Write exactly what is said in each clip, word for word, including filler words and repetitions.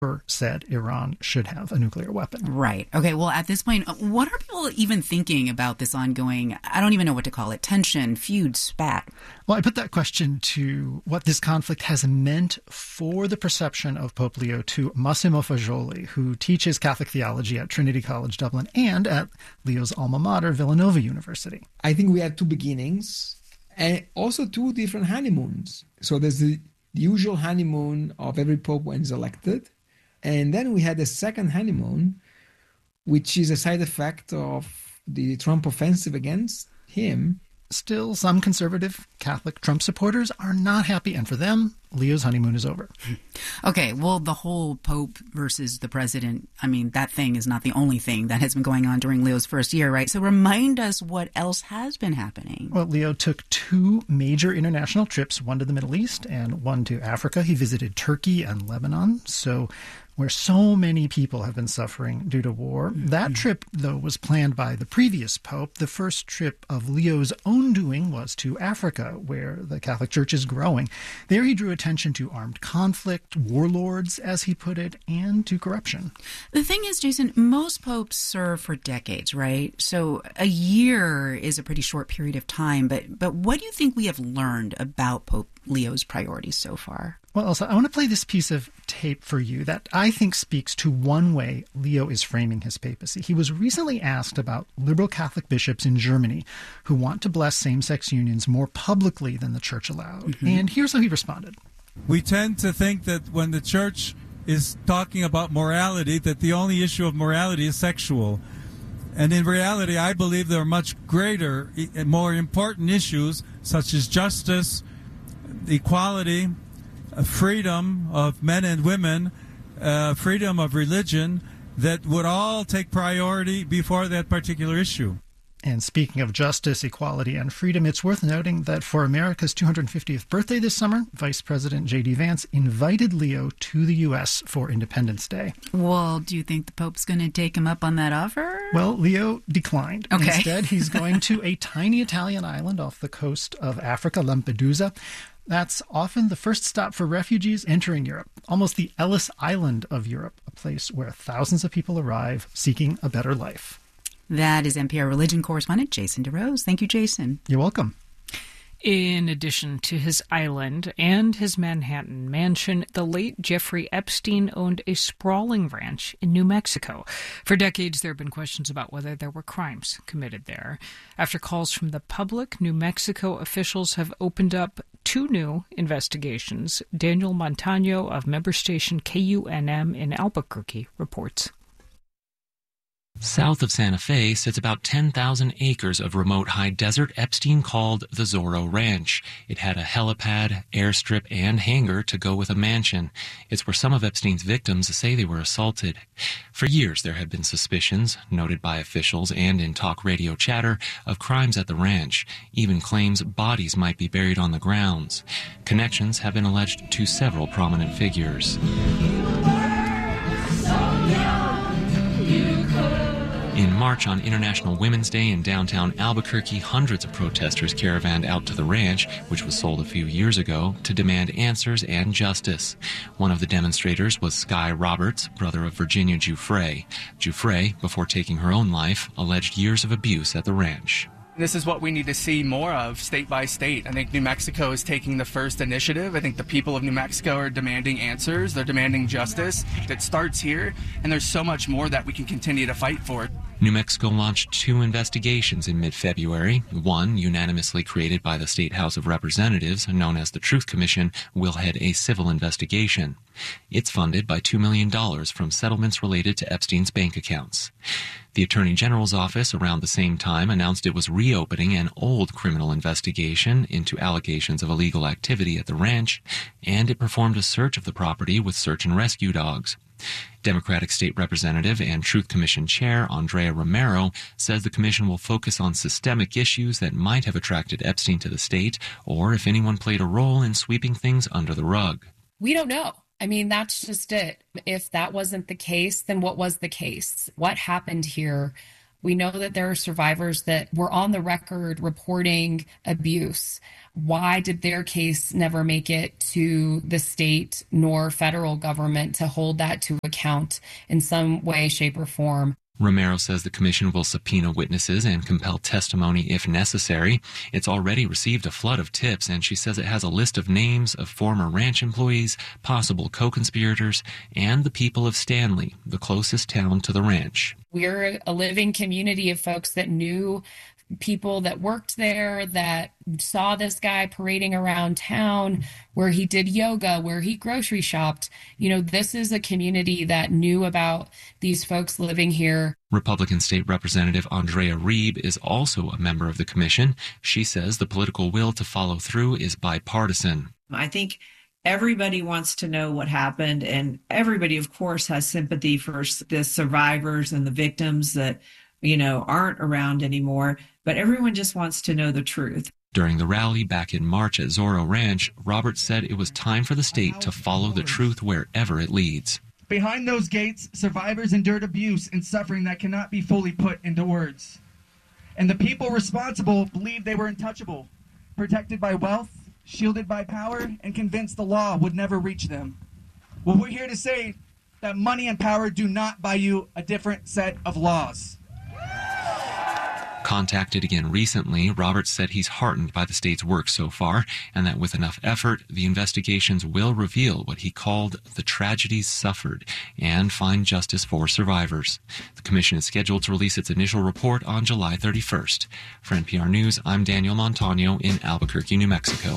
said Iran should have a nuclear weapon. Right. Okay, well, at this point, what are people even thinking about this ongoing, I don't even know what to call it, tension, feud, spat? Well, I put that question to what this conflict has meant for the perception of Pope Leo to Massimo Fagioli, who teaches Catholic theology at Trinity College Dublin and at Leo's alma mater, Villanova University. I think we had two beginnings and also two different honeymoons. So there's the usual honeymoon of every pope when he's elected. And then we had a second honeymoon, which is a side effect of the Trump offensive against him. Still, some conservative Catholic Trump supporters are not happy, and for them, Leo's honeymoon is over. Okay, well, the whole Pope versus the president, I mean, that thing is not the only thing that has been going on during Leo's first year, right? So remind us what else has been happening. Well, Leo took two major international trips, one to the Middle East and one to Africa. He visited Turkey and Lebanon, so where so many people have been suffering due to war. Mm-hmm. That trip, though, was planned by the previous pope. The first trip of Leo's own doing was to Africa, where the Catholic Church is growing. There he drew attention to armed conflict, warlords, as he put it, and to corruption. The thing is, Jason, most popes serve for decades, right? So a year is a pretty short period of time. But, but what do you think we have learned about Pope Leo's priorities so far? Well, Elsa, I want to play this piece of tape for you that I think speaks to one way Leo is framing his papacy. He was recently asked about liberal Catholic bishops in Germany who want to bless same-sex unions more publicly than the church allowed. Mm-hmm. And here's how he responded. We tend to think that when the church is talking about morality, that the only issue of morality is sexual. And in reality, I believe there are much greater and more important issues such as justice, equality, freedom of men and women, uh, freedom of religion, that would all take priority before that particular issue. And speaking of justice, equality, and freedom, it's worth noting that for America's two hundred fiftieth birthday this summer, Vice President J D Vance invited Leo to the U S for Independence Day. Well, do you think the Pope's going to take him up on that offer? Well, Leo declined. Okay. Instead, he's going to a tiny Italian island off the coast of Africa, Lampedusa. That's often the first stop for refugees entering Europe, almost the Ellis Island of Europe, a place where thousands of people arrive seeking a better life. That is N P R religion correspondent Jason DeRose. Thank you, Jason. You're welcome. In addition to his island and his Manhattan mansion, the late Jeffrey Epstein owned a sprawling ranch in New Mexico. For decades, there have been questions about whether there were crimes committed there. After calls from the public, New Mexico officials have opened up two new investigations. Daniel Montano of member station K U N M in Albuquerque reports. South of Santa Fe sits about ten thousand acres of remote high desert Epstein called the Zorro Ranch. It had a helipad, airstrip, and hangar to go with a mansion. It's where some of Epstein's victims say they were assaulted. For years, there had been suspicions, noted by officials and in talk radio chatter, of crimes at the ranch, even claims bodies might be buried on the grounds. Connections have been alleged to several prominent figures. In March on International Women's Day in downtown Albuquerque, hundreds of protesters caravanned out to the ranch, which was sold a few years ago, to demand answers and justice. One of the demonstrators was Sky Roberts, brother of Virginia Giuffre. Giuffre, before taking her own life, alleged years of abuse at the ranch. This is what we need to see more of state by state. I think New Mexico is taking the first initiative. I think the people of New Mexico are demanding answers. They're demanding justice. It starts here, and there's so much more that we can continue to fight for. New Mexico launched two investigations in mid-February. One, unanimously created by the State House of Representatives, known as the Truth Commission, will head a civil investigation. It's funded by two million dollars from settlements related to Epstein's bank accounts. The Attorney General's office around the same time announced it was reopening an old criminal investigation into allegations of illegal activity at the ranch, and it performed a search of the property with search and rescue dogs. Democratic State Representative and Truth Commission Chair Andrea Romero says the commission will focus on systemic issues that might have attracted Epstein to the state, or if anyone played a role in sweeping things under the rug. We don't know. I mean, that's just it. If that wasn't the case, then what was the case? What happened here? We know that there are survivors that were on the record reporting abuse. Why did their case never make it to the state nor federal government to hold that to account in some way, shape, or form? Romero says the commission will subpoena witnesses and compel testimony if necessary. It's already received a flood of tips, and she says it has a list of names of former ranch employees, possible co-conspirators, and the people of Stanley, the closest town to the ranch. We're a living community of folks that knew people that worked there, that saw this guy parading around town, where he did yoga, where he grocery shopped. You know, this is a community that knew about these folks living here. Republican State Representative Andrea Reeb is also a member of the commission. She says the political will to follow through is bipartisan. I think everybody wants to know what happened, and everybody, of course, has sympathy for the survivors and the victims that, you know, aren't around anymore, but everyone just wants to know the truth. During the rally back in March at Zorro Ranch, Roberts said it was time for the state to follow the truth wherever it leads. Behind those gates, survivors endured abuse and suffering that cannot be fully put into words. And the people responsible believed they were untouchable, protected by wealth, shielded by power, and convinced the law would never reach them. Well, we're here to say that money and power do not buy you a different set of laws. Contacted again recently, Roberts said he's heartened by the state's work so far, and that with enough effort, the investigations will reveal what he called the tragedies suffered and find justice for survivors. The commission is scheduled to release its initial report on July thirty-first. For N P R News, I'm Daniel Montano in Albuquerque, New Mexico.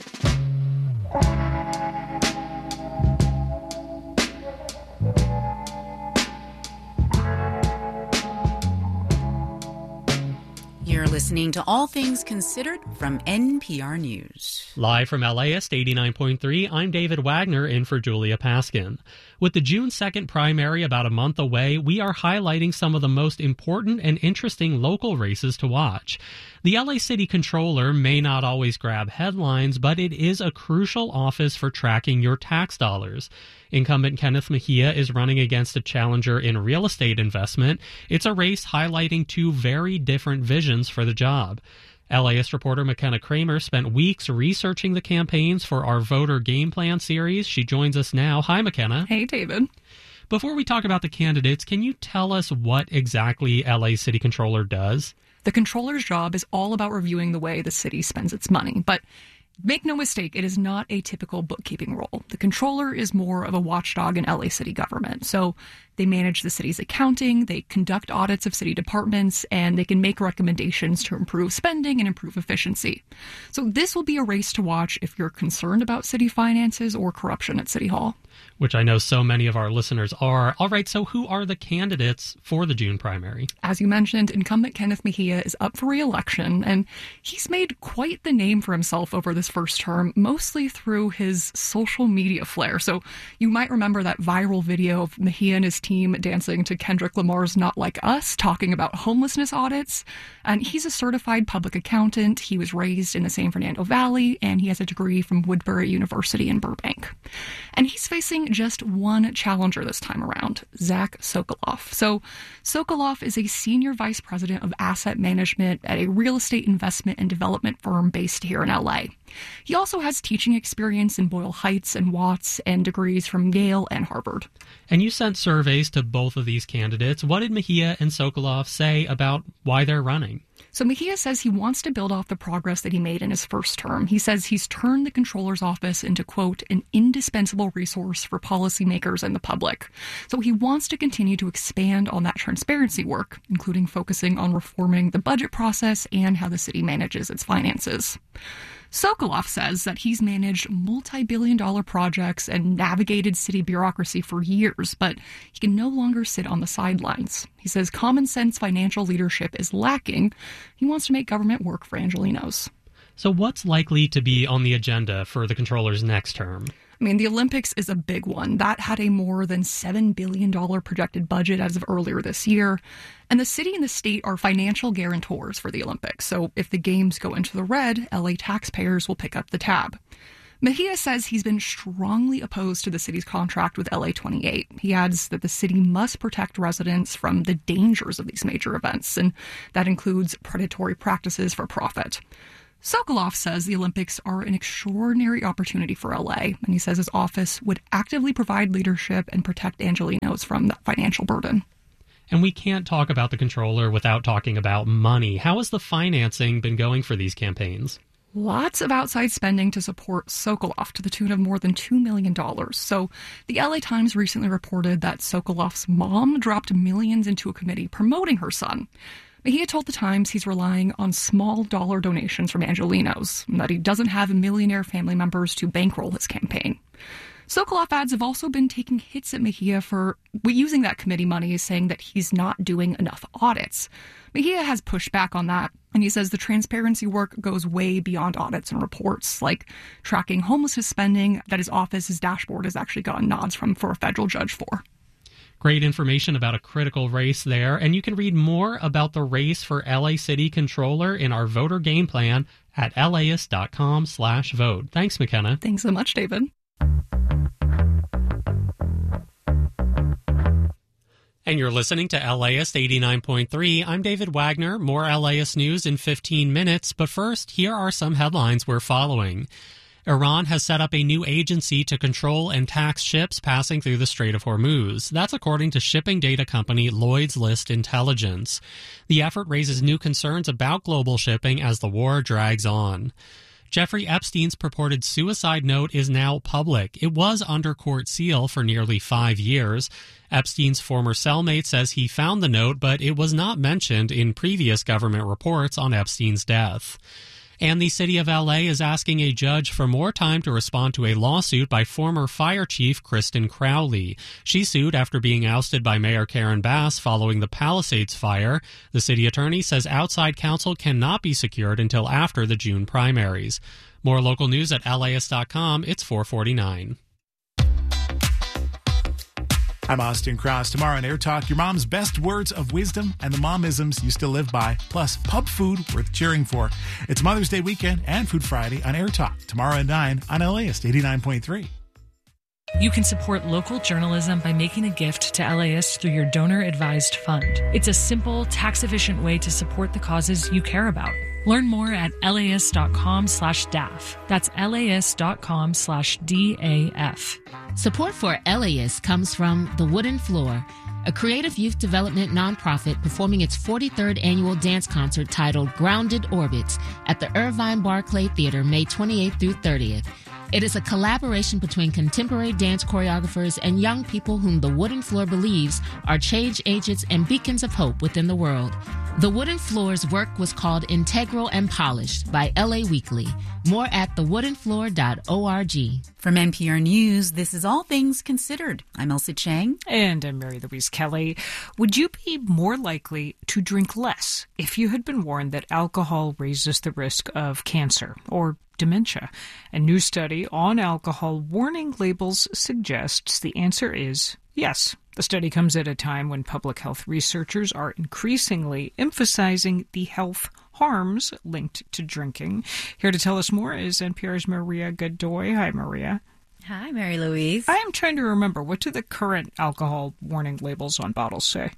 You're listening to All Things Considered from N P R News. Live from L A S eighty-nine point three, I'm David Wagner in for Julia Paskin. With the June second primary about a month away, we are highlighting some of the most important and interesting local races to watch. The L A City Controller may not always grab headlines, but it is a crucial office for tracking your tax dollars. Incumbent Kenneth Mejia is running against a challenger in real estate investment. It's a race highlighting two very different visions for the job. L A S reporter McKenna Kramer spent weeks researching the campaigns for our Voter Game Plan series. She joins us now. Hi, McKenna. Hey, David. Before we talk about the candidates, can you tell us what exactly L A City Controller does? The controller's job is all about reviewing the way the city spends its money, but make no mistake, it is not a typical bookkeeping role. The controller is more of a watchdog in L A city government. So they manage the city's accounting, they conduct audits of city departments, and they can make recommendations to improve spending and improve efficiency. So this will be a race to watch if you're concerned about city finances or corruption at City Hall. Which I know so many of our listeners are. All right, so who are the candidates for the June primary? As you mentioned, incumbent Kenneth Mejia is up for re-election, and he's made quite the name for himself over this first term, mostly through his social media flair. So you might remember that viral video of Mejia and his team dancing to Kendrick Lamar's Not Like Us, talking about homelessness audits. And he's a certified public accountant. He was raised in the San Fernando Valley, and he has a degree from Woodbury University in Burbank. And he's facing just one challenger this time around, Zach Sokoloff. So Sokoloff is a senior vice president of asset management at a real estate investment and development firm based here in L A. He also has teaching experience in Boyle Heights and Watts and degrees from Yale and Harvard. And you sent surveys to both of these candidates. What did Mejia and Sokoloff say about why they're running? So Mejia says he wants to build off the progress that he made in his first term. He says he's turned the controller's office into, quote, an indispensable resource for policymakers and the public. So he wants to continue to expand on that transparency work, including focusing on reforming the budget process and how the city manages its finances. Sokoloff says that he's managed multi-billion dollar projects and navigated city bureaucracy for years, but he can no longer sit on the sidelines. He says common sense financial leadership is lacking. He wants to make government work for Angelenos. So what's likely to be on the agenda for the controller's next term? I mean, the Olympics is a big one. That had a more than seven billion dollars projected budget as of earlier this year. And the city and the state are financial guarantors for the Olympics. So if the games go into the red, L A taxpayers will pick up the tab. Mejia says he's been strongly opposed to the city's contract with L A twenty-eight. He adds that the city must protect residents from the dangers of these major events, and that includes predatory practices for profit. Sokoloff says the Olympics are an extraordinary opportunity for L A, and he says his office would actively provide leadership and protect Angelenos from that financial burden. And we can't talk about the controller without talking about money. How has the financing been going for these campaigns? Lots of outside spending to support Sokoloff to the tune of more than two million dollars. So the L A Times recently reported that Sokoloff's mom dropped millions into a committee promoting her son. Mejia told the Times he's relying on small dollar donations from Angelenos, and that he doesn't have millionaire family members to bankroll his campaign. Sokoloff ads have also been taking hits at Mejia for using that committee money, saying that he's not doing enough audits. Mejia has pushed back on that, and he says the transparency work goes way beyond audits and reports, like tracking homelessness spending that his office's dashboard has actually gotten nods from for a federal judge for. Great information about a critical race there, and you can read more about the race for L A City Controller in our voter game plan at laist.com slash vote. Thanks, McKenna. Thanks so much, David. And you're listening to LAist eighty-nine point three. I'm David Wagner. More LAist news in fifteen minutes. But first, here are some headlines we're following. Iran has set up a new agency to control and tax ships passing through the Strait of Hormuz. That's according to shipping data company Lloyd's List Intelligence. The effort raises new concerns about global shipping as the war drags on. Jeffrey Epstein's purported suicide note is now public. It was under court seal for nearly five years. Epstein's former cellmate says he found the note, but it was not mentioned in previous government reports on Epstein's death. And the city of L A is asking a judge for more time to respond to a lawsuit by former fire chief Kristen Crowley. She sued after being ousted by Mayor Karen Bass following the Palisades fire. The city attorney says outside counsel cannot be secured until after the June primaries. More local news at L Aist dot com. It's four forty-nine. I'm Austin Cross. Tomorrow on Air Talk, your mom's best words of wisdom and the momisms you still live by, plus pub food worth cheering for. It's Mother's Day weekend and Food Friday on Air Talk. Tomorrow at nine on LAist eighty-nine point three. You can support local journalism by making a gift to LAist through your donor-advised fund. It's a simple, tax-efficient way to support the causes you care about. Learn more at laist.com slash DAF. That's laist.com slash D A F. Support for LAist comes from The Wooden Floor, a creative youth development nonprofit performing its forty-third annual dance concert titled Grounded Orbits at the Irvine Barclay Theater May twenty-eighth through thirtieth. It is a collaboration between contemporary dance choreographers and young people whom The Wooden Floor believes are change agents and beacons of hope within the world. The Wooden Floor's work was called Integral and Polished by L A Weekly. More at the wooden floor dot org. From N P R News, this is All Things Considered. I'm Elsie Chang. And I'm Mary Louise Kelly. Would you be more likely to drink less if you had been warned that alcohol raises the risk of cancer or dementia? A new study on alcohol warning labels suggests the answer is yes. The study comes at a time when public health researchers are increasingly emphasizing the health harms linked to drinking. Here to tell us more is N P R's Maria Godoy. Hi, Maria. Hi, Mary Louise. I am trying to remember, what do the current alcohol warning labels on bottles say?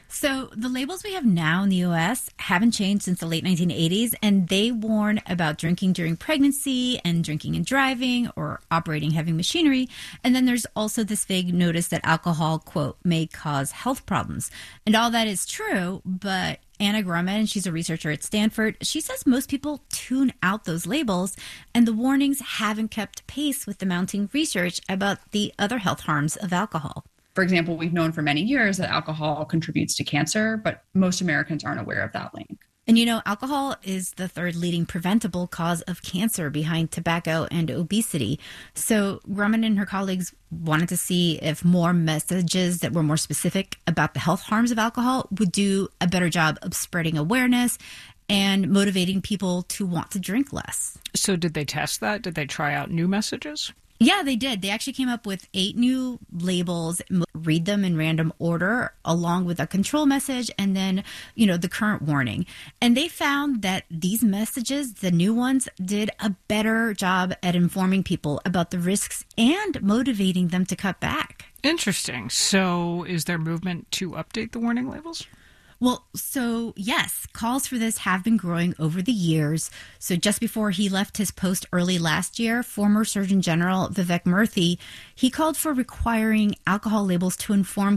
So the labels we have now in the U S haven't changed since the late nineteen eighties, and they warn about drinking during pregnancy and drinking and driving or operating heavy machinery. And then there's also this vague notice that alcohol, quote, may cause health problems. And all that is true, but Anna Grumman, she's a researcher at Stanford, she says most people tune out those labels, and the warnings haven't kept pace with the mounting research about the other health harms of alcohol. For example, we've known for many years that alcohol contributes to cancer, but most Americans aren't aware of that link. And you know, alcohol is the third leading preventable cause of cancer behind tobacco and obesity. So Grumman and her colleagues wanted to see if more messages that were more specific about the health harms of alcohol would do a better job of spreading awareness and motivating people to want to drink less. So did they test that? Did they try out new messages? Yeah, they did. They actually came up with eight new labels, read them in random order, along with a control message and then, you know, the current warning. And they found that these messages, the new ones, did a better job at informing people about the risks and motivating them to cut back. Interesting. So is there movement to update the warning labels? Well, so yes, calls for this have been growing over the years. So just before he left his post early last year, former Surgeon General Vivek Murthy, he called for requiring alcohol labels to inform